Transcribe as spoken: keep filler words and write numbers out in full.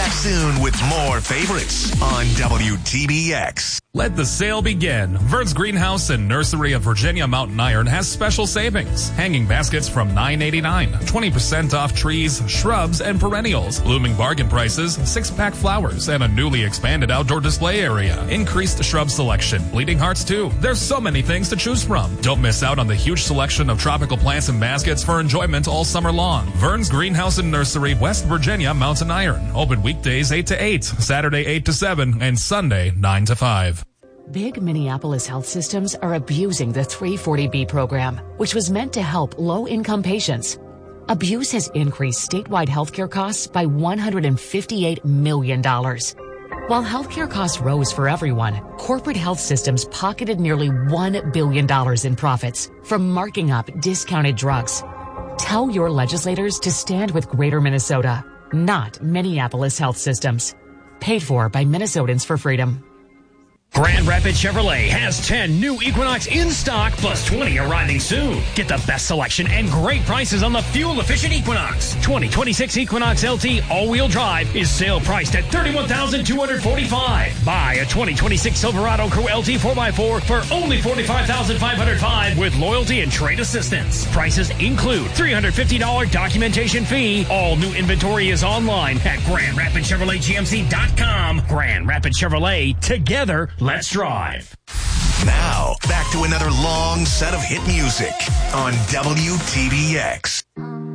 back soon with more favorites on W T B X. Let the sale begin. Vern's Greenhouse and Nursery of Virginia Mountain Iron has special savings. Hanging baskets from nine eighty-nine. twenty percent off trees, shrubs, and perennials. Looming bargain prices, six-pack flowers, and a newly expanded outdoor display area. Increased shrub selection. Bleeding hearts, too. There's so many things to choose from. Don't miss out on the huge selection of tropical plants and baskets for enjoyment all summer long. Vern's Greenhouse and Nursery, West Virginia Mountain Iron. Open weekdays eight to eight, Saturday eight to seven, and Sunday nine to five. Big Minneapolis health systems are abusing the three forty B program, which was meant to help low-income patients. Abuse has increased statewide healthcare costs by one hundred fifty-eight million dollars. While healthcare costs rose for everyone, corporate health systems pocketed nearly one billion dollars in profits from marking up discounted drugs. Tell your legislators to stand with Greater Minnesota, not Minneapolis health systems. Paid for by Minnesotans for Freedom. Grand Rapids Chevrolet has ten new Equinox in stock, plus twenty arriving soon. Get the best selection and great prices on the fuel-efficient Equinox. twenty twenty-six Equinox L T all-wheel drive is sale priced at thirty-one thousand two hundred forty-five dollars. Buy a twenty twenty-six Silverado Crew L T four by four for only forty-five thousand five hundred five dollars with loyalty and trade assistance. Prices include three hundred fifty dollars documentation fee. All new inventory is online at Grand Rapids Chevrolet G M C dot com. Grand Rapids Chevrolet, together, let's drive. Now, back to another long set of hit music on W T B X.